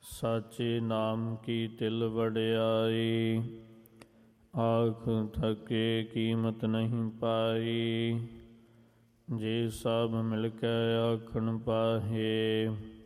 ਸਾਚੇ ਨਾਮ ਕੀ ਤਿਲ ਵਡਿਆਈ, ਆਖ ਥਕੇ ਕੀਮਤ ਨਹੀਂ ਪਾਈ। ਜੇ ਸਭ ਮਿਲ ਕੇ ਆਖਣ ਪਾਹੇ,